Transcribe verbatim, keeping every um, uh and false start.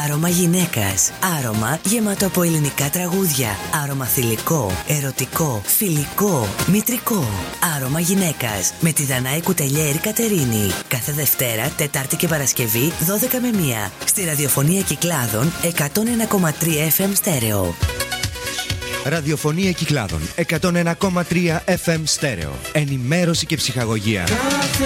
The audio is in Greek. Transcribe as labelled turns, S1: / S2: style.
S1: Άρωμα γυναίκας. Άρωμα γεμάτο από ελληνικά τραγούδια. Άρωμα θηλυκό, ερωτικό, φιλικό, μητρικό. Άρωμα γυναίκας με τη Δανάη Κουτελιέρη Κατερίνη. Κάθε Δευτέρα, Τετάρτη και Παρασκευή δώδεκα με μία στη ραδιοφωνία Κυκλάδων εκατόν ένα κόμμα τρία εφ εμ στέρεο.
S2: Ραδιοφωνία Κυκλάδων εκατόν ένα κόμμα τρία εφ εμ στέρεο. Ενημέρωση και ψυχαγωγία.